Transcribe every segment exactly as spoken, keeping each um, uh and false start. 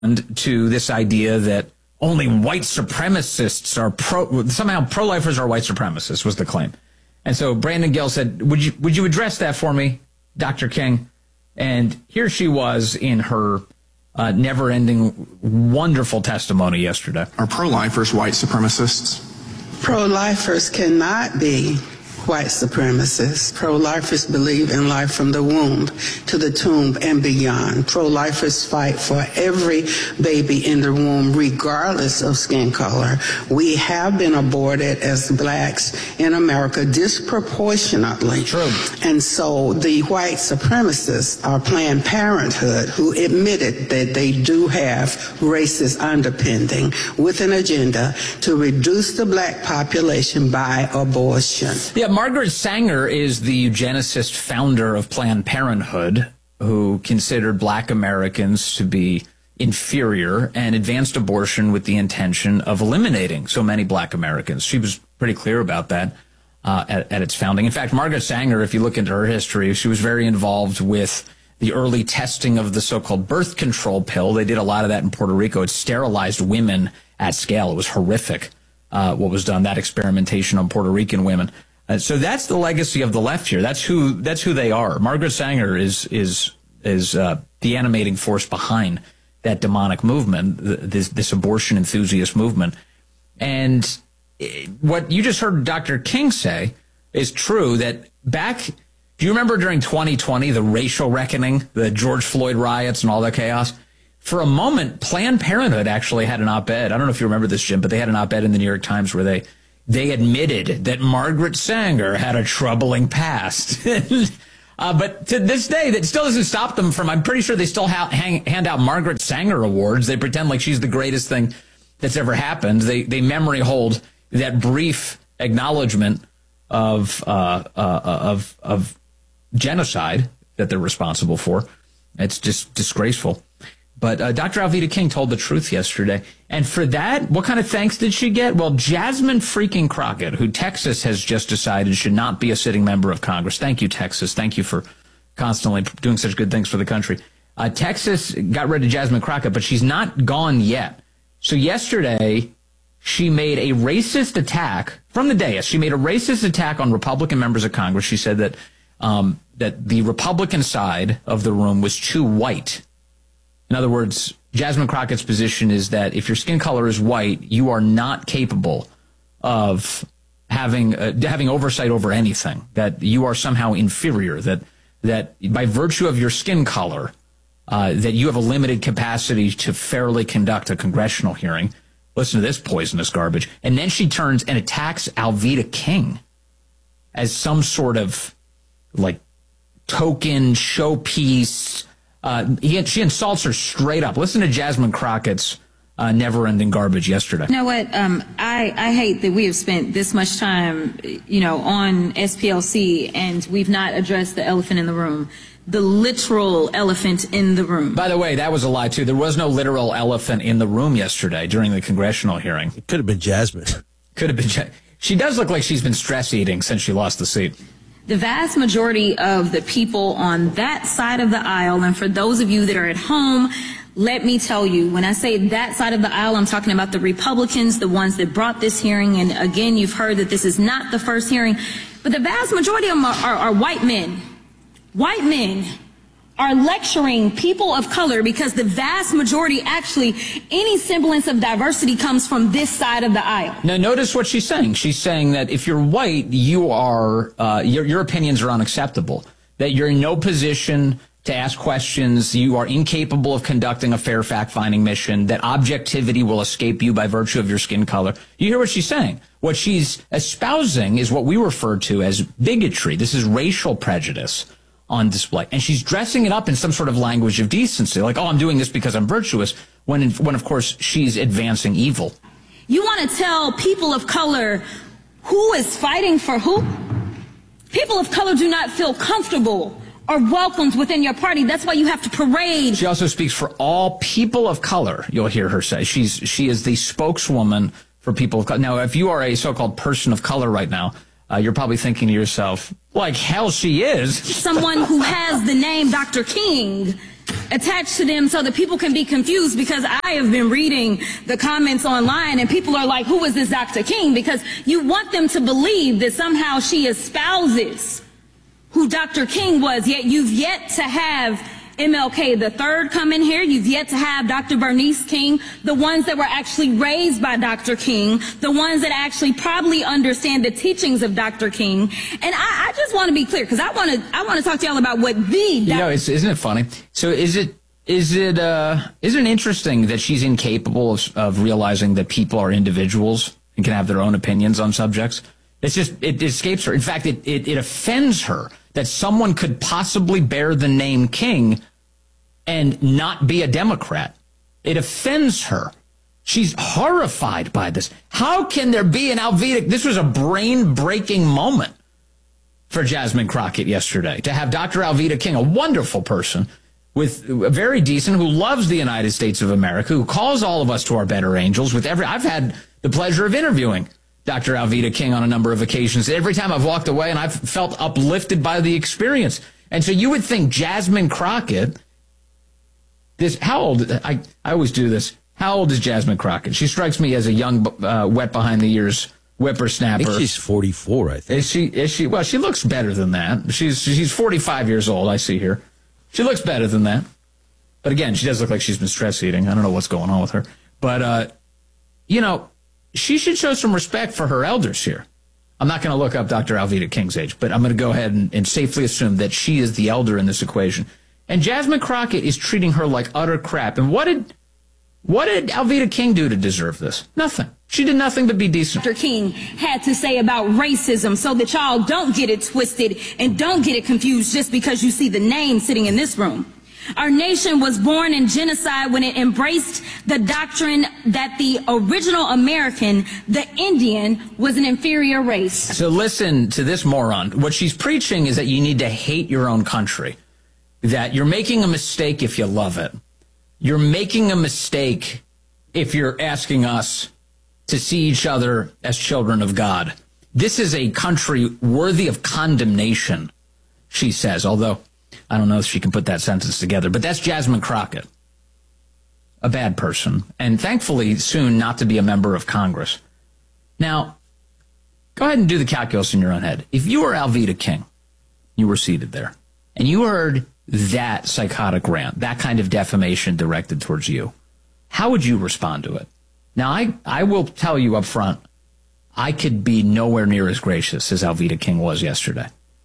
to this idea that only white supremacists are pro, somehow pro-lifers are white supremacists was the claim. And so Brandon Gale said, would you, would you address that for me, Doctor King? And here she was in her uh, never-ending, wonderful testimony yesterday. Are pro-lifers white supremacists? Pro-lifers cannot be white supremacists. Pro-lifers believe in life from the womb to the tomb and beyond. Pro-lifers fight for every baby in the womb, regardless of skin color. We have been aborted as blacks in America disproportionately. True. And so the white supremacists are Planned Parenthood, who admitted that they do have racist underpinning with an agenda to reduce the black population by abortion. Yeah, Margaret Sanger is the eugenicist founder of Planned Parenthood, who considered black Americans to be inferior and advanced abortion with the intention of eliminating so many black Americans. She was pretty clear about that uh, at, at its founding. In fact, Margaret Sanger, if you look into her history, she was very involved with the early testing of the so-called birth control pill. They did a lot of that in Puerto Rico. It sterilized women at scale. It was horrific uh, what was done, that experimentation on Puerto Rican women. Uh, so that's the legacy of the left here. That's who that's who they are. Margaret Sanger is is is uh, the animating force behind that demonic movement, this this abortion enthusiast movement. And it, what you just heard Doctor King say is true. That back, do you remember during twenty twenty the racial reckoning, the George Floyd riots, and all that chaos? For a moment, Planned Parenthood actually had an op-ed. I don't know if you remember this, Jim, but they had an op-ed in the New York Times where they. They admitted that Margaret Sanger had a troubling past. uh, but to this day, that still doesn't stop them from, I'm pretty sure they still ha- hang, hand out Margaret Sanger awards. They pretend like she's the greatest thing that's ever happened. They they memory hold that brief acknowledgement of, uh, uh, of, of genocide that they're responsible for. It's just disgraceful. But uh, Doctor Alveda King told the truth yesterday. And for that, what kind of thanks did she get? Well, Jasmine freaking Crockett, who Texas has just decided should not be a sitting member of Congress. Thank you, Texas. Thank you for constantly doing such good things for the country. Uh, Texas got rid of Jasmine Crockett, but she's not gone yet. So yesterday, she made a racist attack from the dais. She made a racist attack on Republican members of Congress. She said that um, that the Republican side of the room was too white. In other words, Jasmine Crockett's position is that if your skin color is white, you are not capable of having uh, having oversight over anything, that you are somehow inferior, that that by virtue of your skin color, uh, that you have a limited capacity to fairly conduct a congressional hearing. Listen to this poisonous garbage. And then she turns and attacks Alveda King as some sort of like token showpiece. Uh, he, she insults her straight up. Listen to Jasmine Crockett's uh, never-ending garbage yesterday. You know what? Um, I, I hate that we have spent this much time, you know, on S P L C and we've not addressed the elephant in the room, the literal elephant in the room. By the way, that was a lie, too. There was no literal elephant in the room yesterday during the congressional hearing. It could have been Jasmine. Could have been. Ja- she does look like she's been stress eating since she lost the seat. The vast majority of the people on that side of the aisle, and for those of you that are at home, let me tell you, when I say that side of the aisle, I'm talking about the Republicans, the ones that brought this hearing. And again, you've heard that this is not the first hearing, but the vast majority of them are, are, are white men. White men are lecturing people of color because the vast majority, actually, any semblance of diversity comes from this side of the aisle. Now, notice what she's saying. She's saying that if you're white, you are, uh, your, your opinions are unacceptable, that you're in no position to ask questions, you are incapable of conducting a fair fact-finding mission, that objectivity will escape you by virtue of your skin color. You hear what she's saying. What she's espousing is what we refer to as bigotry. This is racial prejudice on display. And she's dressing it up in some sort of language of decency, like, oh, I'm doing this because I'm virtuous, when, in, when of course, she's advancing evil. You want to tell people of color who is fighting for who? People of color do not feel comfortable or welcomed within your party. That's why you have to parade. She also speaks for all people of color, you'll hear her say. She's She is the spokeswoman for people of color. Now, if you are a so-called person of color right now, Uh, you're probably thinking to yourself, like hell she is. Someone who has the name Doctor King attached to them so that people can be confused, because I have been reading the comments online and people are like, who is this Doctor King? Because you want them to believe that somehow she espouses who Doctor King was, yet you've yet to have M L K the third come in here. You've yet to have Doctor Bernice King, the ones that were actually raised by Doctor King, the ones that actually probably understand the teachings of Doctor King. And I, I just want to be clear, because I want to I want to talk to y'all about what the You know, it's, isn't it funny? So is it is it uh, isn't it interesting that she's incapable of, of realizing that people are individuals and can have their own opinions on subjects? It's just it, it escapes her. In fact, it, it it offends her that someone could possibly bear the name King and not be a Democrat. It offends her. She's horrified by this. How can there be an Alveda? This was a brain-breaking moment for Jasmine Crockett yesterday, to have Doctor Alveda King, a wonderful person, with a very decent, who loves the United States of America, who calls all of us to our better angels. With every, I've had the pleasure of interviewing Doctor Alveda King on a number of occasions. Every time I've walked away and I've felt uplifted by the experience. And so you would think Jasmine Crockett, this, how old, I, I always do this. How old is Jasmine Crockett? She strikes me as a young, uh, wet behind the ears whippersnapper. I think she's forty-four, I think. Is she, is she, well, she looks better than that. She's, she's forty-five years old, I see here. She looks better than that. But again, she does look like she's been stress eating. I don't know what's going on with her. But, uh, you know, she should show some respect for her elders here. I'm not going to look up Doctor Alveda King's age, but I'm going to go ahead and, and safely assume that she is the elder in this equation. And Jasmine Crockett is treating her like utter crap. And what did what did Alveda King do to deserve this? Nothing. She did nothing but be decent. Doctor King had to say about racism, so that y'all don't get it twisted and don't get it confused just because you see the name sitting in this room. Our nation was born in genocide when it embraced the doctrine that the original American, the Indian, was an inferior race. So listen to this moron. What she's preaching is that you need to hate your own country, that you're making a mistake if you love it. You're making a mistake if you're asking us to see each other as children of God. This is a country worthy of condemnation, she says, although I don't know if she can put that sentence together. But that's Jasmine Crockett, a bad person, and thankfully soon not to be a member of Congress. Now, go ahead and do the calculus in your own head. If you were Alveda King, you were seated there, and you heard that psychotic rant, that kind of defamation directed towards you, how would you respond to it? Now, I, I will tell you up front, I could be nowhere near as gracious as Alveda King was yesterday.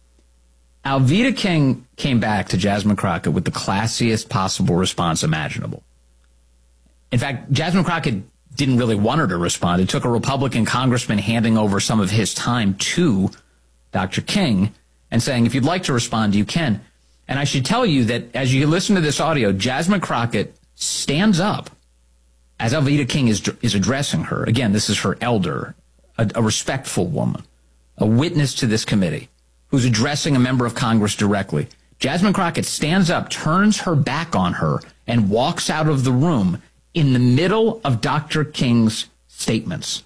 Alveda King came back to Jasmine Crockett with the classiest possible response imaginable. In fact, Jasmine Crockett didn't really want her to respond. It took a Republican congressman handing over some of his time to Doctor King and saying, if you'd like to respond, you can. And I should tell you that as you listen to this audio, Jasmine Crockett stands up as Alveda King is, is addressing her. Again, this is her elder, a, a respectful woman, a witness to this committee, who's addressing a member of Congress directly. Jasmine Crockett stands up, turns her back on her, and walks out of the room in the middle of Doctor King's statements.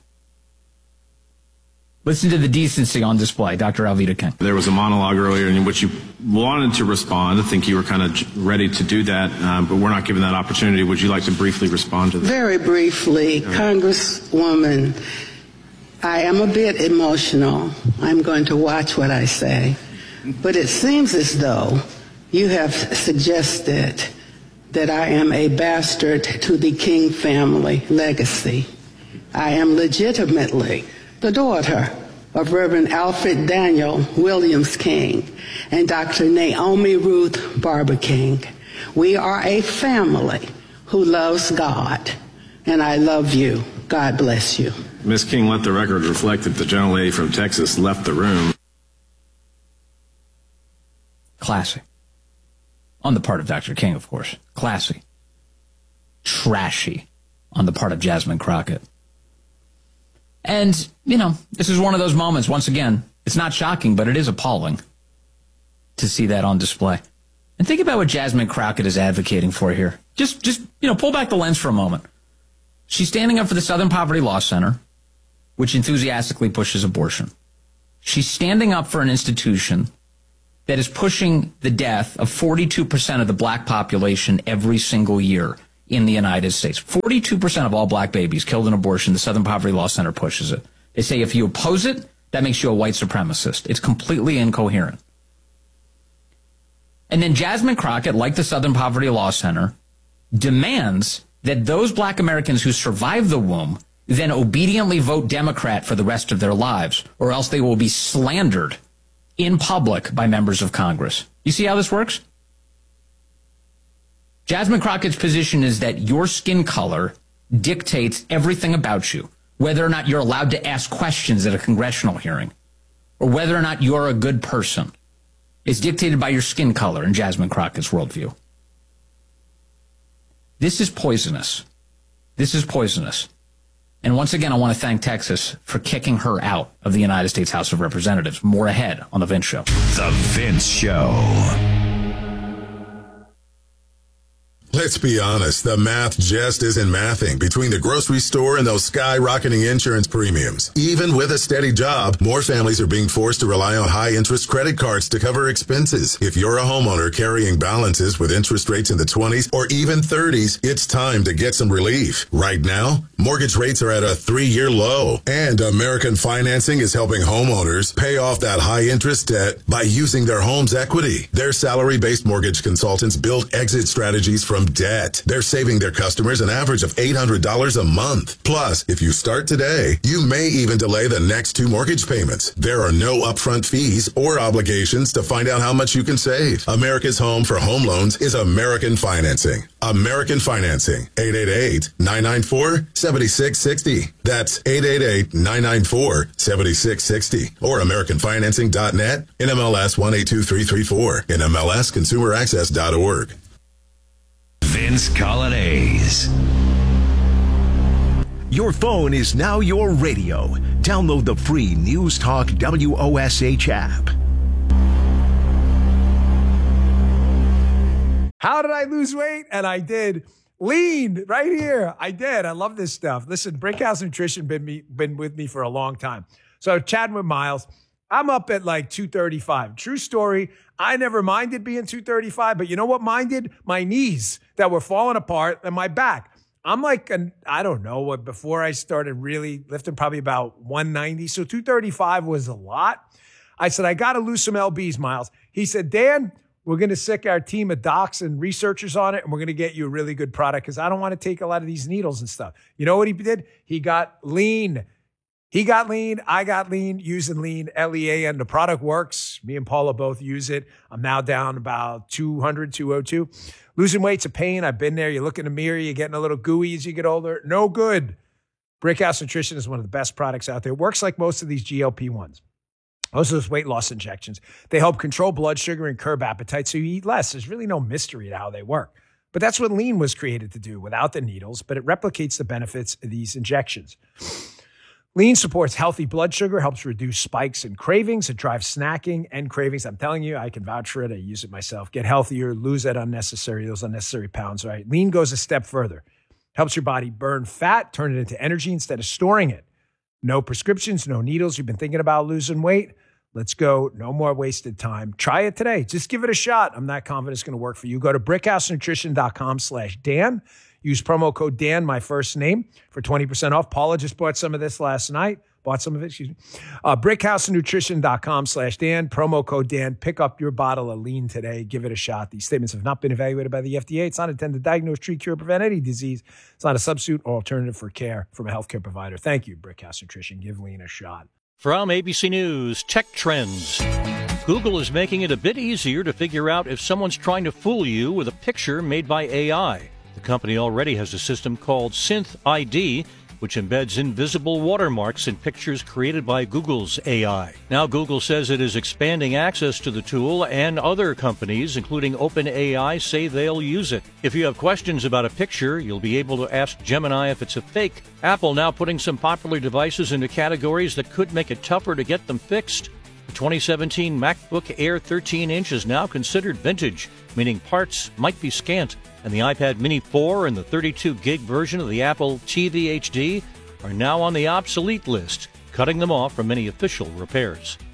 Listen to the decency on display, Doctor Alveda King. There was a monologue earlier in which you wanted to respond. I think you were kind of ready to do that, um, but we're not given that opportunity. Would you like to briefly respond to that? Very briefly, right. Congresswoman, I am a bit emotional. I'm going to watch what I say. But it seems as though you have suggested that I am a bastard to the King family legacy. I am legitimately the daughter of Reverend Alfred Daniel Williams King and Doctor Naomi Ruth Barber King. We are a family who loves God, and I love you. God bless you. Miz King, let the record reflect that the gentlelady from Texas left the room. Classy. On the part of Doctor King, of course. Classy. Trashy on the part of Jasmine Crockett. And, you know, this is one of those moments, once again, it's not shocking, but it is appalling to see that on display. And think about what Jasmine Crockett is advocating for here. Just, just, you know, pull back the lens for a moment. She's standing up for the Southern Poverty Law Center, which enthusiastically pushes abortion. She's standing up for an institution that is pushing the death of forty-two percent of the black population every single year in the United States. forty-two percent of all black babies killed in abortion. The Southern Poverty Law Center pushes it. They say if you oppose it, that makes you a white supremacist. It's completely incoherent. And then Jasmine Crockett, like the Southern Poverty Law Center, demands that those black Americans who survive the womb then obediently vote Democrat for the rest of their lives, or else they will be slandered in public by members of Congress. You see how this works? Jasmine Crockett's position is that your skin color dictates everything about you, whether or not you're allowed to ask questions at a congressional hearing, or whether or not you're a good person. It's dictated by your skin color in Jasmine Crockett's worldview. This is poisonous. This is poisonous. And once again, I want to thank Texas for kicking her out of the United States House of Representatives. More ahead on The Vince Show. The Vince Show. Let's be honest, the math just isn't mathing between the grocery store and those skyrocketing insurance premiums. Even with a steady job, more families are being forced to rely on high-interest credit cards to cover expenses. If you're a homeowner carrying balances with interest rates in the twenties or even thirties, it's time to get some relief. Right now, mortgage rates are at a three-year low, and American Financing is helping homeowners pay off that high-interest debt by using their home's equity. Their salary-based mortgage consultants build exit strategies from debt. They're saving their customers an average of eight hundred dollars a month. Plus, if you start today, you may even delay the next two mortgage payments. There are no upfront fees or obligations to find out how much you can save. America's home for home loans is American Financing. American Financing. eight eight eight, nine nine four, seven six six zero. That's eight eight eight, nine nine four, seven six six zero. Or American Financing dot net, N M L S one eight two three three four, N M L S consumer access dot org. Vince Colonnese. Your phone is now your radio. Download the free News Talk W O S H app. How did I lose weight? And I did. Lean right here. I did. I love this stuff. Listen, Brickhouse Nutrition been me been with me for a long time. So chatting with Miles, I'm up at like two thirty-five. True story. I never minded being two thirty-five, but you know what minded? My knees that were falling apart and my back. I'm like, an, I don't know what, before I started really lifting, probably about one ninety. So two thirty-five was a lot. I said, I got to lose some L Bs, Miles. He said, Dan, we're going to sick our team of docs and researchers on it, and we're going to get you a really good product because I don't want to take a lot of these needles and stuff. You know what he did? He got lean. He got lean. I got lean using lean, L E A, and the product works. Me and Paula both use it. I'm now down about two hundred, two oh two. Losing weight's a pain. I've been there. You look in the mirror, you're getting a little gooey as you get older. No good. Brickhouse Nutrition is one of the best products out there. It works like most of these G L P ones. Most of those weight loss injections. They help control blood sugar and curb appetite so you eat less. There's really no mystery to how they work. But that's what lean was created to do without the needles, but it replicates the benefits of these injections. Lean supports healthy blood sugar, helps reduce spikes and cravings. It drives snacking and cravings. I'm telling you, I can vouch for it. I use it myself. Get healthier, lose that unnecessary, those unnecessary pounds, right? Lean goes a step further. Helps your body burn fat, turn it into energy instead of storing it. No prescriptions, no needles. You've been thinking about losing weight? Let's go. No more wasted time. Try it today. Just give it a shot. I'm not confident it's going to work for you. Go to brickhousenutrition.com slash Dan. Use promo code Dan, my first name, for twenty percent off. Paula just bought some of this last night. Bought some of it, excuse me. Uh, brickhousenutrition.com slash Dan. Promo code Dan. Pick up your bottle of lean today. Give it a shot. These statements have not been evaluated by the F D A. It's not intended to diagnose, treat, cure, prevent any disease. It's not a substitute or alternative for care from a healthcare provider. Thank you, Brickhouse Nutrition. Give lean a shot. From A B C News, Tech Trends. Google is making it a bit easier to figure out if someone's trying to fool you with a picture made by A I. The company already has a system called Synth I D, which embeds invisible watermarks in pictures created by Google's A I. Now Google says it is expanding access to the tool, and other companies, including OpenAI, say they'll use it. If you have questions about a picture, you'll be able to ask Gemini if it's a fake. Apple now putting some popular devices into categories that could make it tougher to get them fixed. The twenty seventeen MacBook Air thirteen inch is now considered vintage, meaning parts might be scant. And the iPad Mini four and the thirty-two gig version of the Apple T V H D are now on the obsolete list, cutting them off from many official repairs.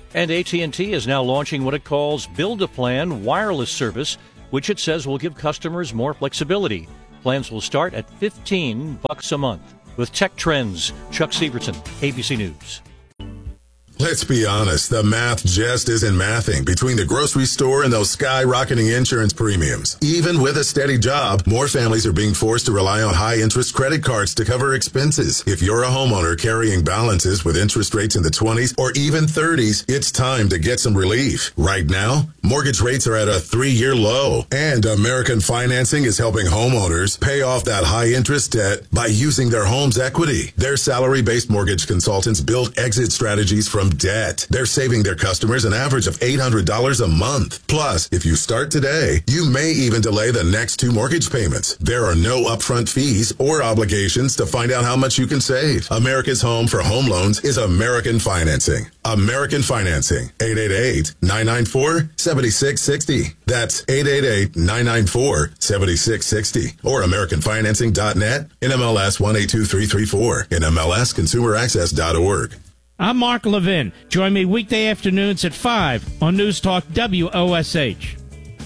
And A T and T is now launching what it calls Build-A-Plan wireless service, which it says will give customers more flexibility. Plans will start at fifteen bucks a month. With Tech Trends, Chuck Severson, A B C News. Let's be honest, the math just isn't mathing between the grocery store and those skyrocketing insurance premiums. Even with a steady job, more families are being forced to rely on high-interest credit cards to cover expenses. If you're a homeowner carrying balances with interest rates in the twenties or even thirties, it's time to get some relief. Right now, mortgage rates are at a three-year low, and American Financing is helping homeowners pay off that high-interest debt by using their home's equity. Their salary-based mortgage consultants build exit strategies from debt. They're saving their customers an average of eight hundred dollars a month. Plus, if you start today, you may even delay the next two mortgage payments. There are no upfront fees or obligations to find out how much you can save. America's home for home loans is American Financing. American Financing. eight eight eight, nine nine four, seven six six zero. That's eight eight eight, nine nine four, seven six six zero. Or American Financing dot net, N M L S one eight two three three four, N M L S consumer access dot org. I'm Mark Levin. Join me weekday afternoons at five on News Talk W O S H.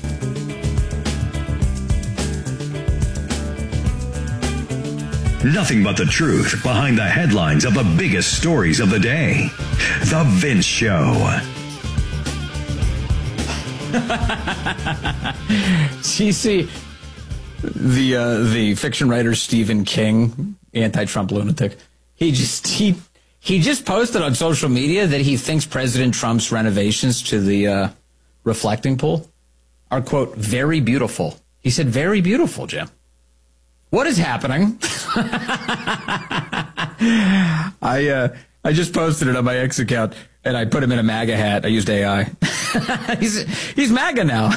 Nothing but the truth behind the headlines of the biggest stories of the day. The Vince Show. You see, the uh, the fiction writer Stephen King, anti-Trump lunatic, he just he he just posted on social media that he thinks President Trump's renovations to the uh, reflecting pool are, quote, very beautiful. He said, very beautiful, Jim. What is happening? I uh, I just posted it on my X account, and I put him in a MAGA hat. I used A I. he's he's MAGA now.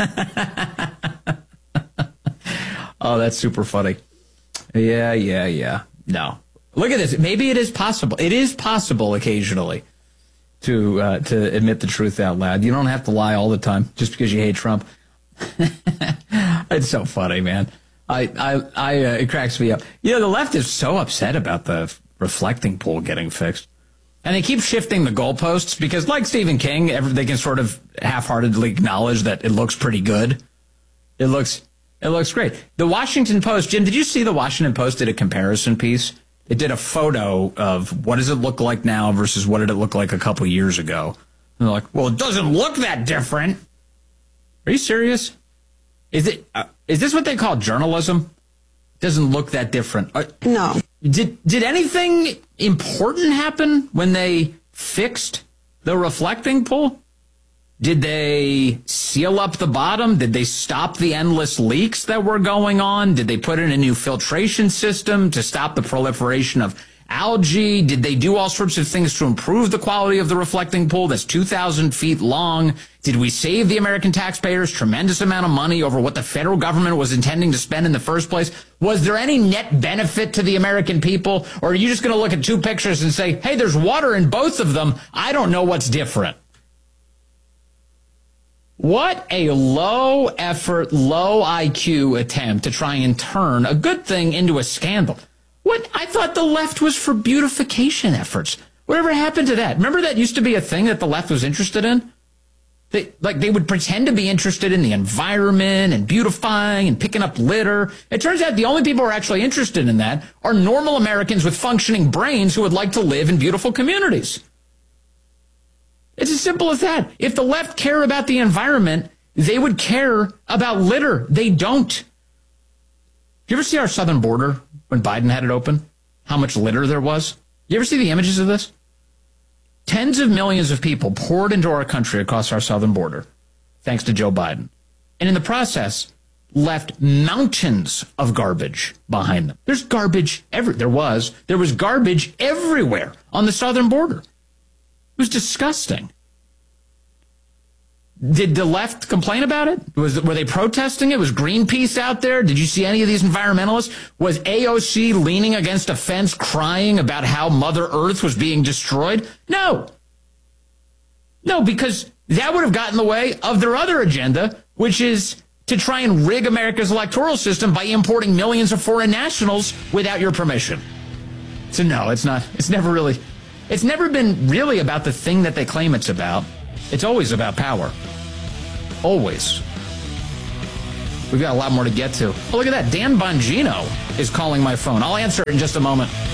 Oh, that's super funny. Yeah, yeah, yeah. No. Look at this. Maybe it is possible. It is possible occasionally to uh, to admit the truth out loud. You don't have to lie all the time just because you hate Trump. It's so funny, man. I, I, I, uh, it cracks me up. You know, the left is so upset about the reflecting pool getting fixed. And they keep shifting the goalposts because, like Stephen King, they can sort of half-heartedly acknowledge that it looks pretty good. It looks, it looks great. The Washington Post, Jim, did you see the Washington Post did a comparison piece? It did a photo of what does it look like now versus what did it look like a couple years ago. And they're like, well, it doesn't look that different. Are you serious? Is it? Uh, is this what they call journalism? Doesn't look that different. Uh, no. Did did anything important happen when they fixed the reflecting pool? Did they seal up the bottom? Did they stop the endless leaks that were going on? Did they put in a new filtration system to stop the proliferation of algae? Did they do all sorts of things to improve the quality of the reflecting pool that's two thousand feet long? Did we save the American taxpayers tremendous amount of money over what the federal government was intending to spend in the first place? Was there any net benefit to the American people? Or are you just going to look at two pictures and say, hey, there's water in both of them. I don't know what's different. What a low effort, low I Q attempt to try and turn a good thing into a scandal. What? I thought the left was for beautification efforts. Whatever happened to that? Remember that used to be a thing that the left was interested in? They, like they would pretend to be interested in the environment and beautifying and picking up litter. It turns out the only people who are actually interested in that are normal Americans with functioning brains who would like to live in beautiful communities. It's as simple as that. If the left care about the environment, they would care about litter. They don't. Do you ever see our southern border when Biden had it open? How much litter there was? You ever see the images of this? Tens of millions of people poured into our country across our southern border, thanks to Joe Biden. And in the process, left mountains of garbage behind them. There's garbage every, there was, there was garbage everywhere on the southern border. It was disgusting. Did the left complain about it? Was Were they protesting it? Was Greenpeace out there? Did you see any of these environmentalists? Was A O C leaning against a fence crying about how Mother Earth was being destroyed? No. No, because that would have gotten in the way of their other agenda, which is to try and rig America's electoral system by importing millions of foreign nationals without your permission. So no, it's not. It's never really, It's never been really about the thing that they claim it's about. It's always about power. Always. We've got a lot more to get to. Oh, look at that. Dan Bongino is calling my phone. I'll answer it in just a moment.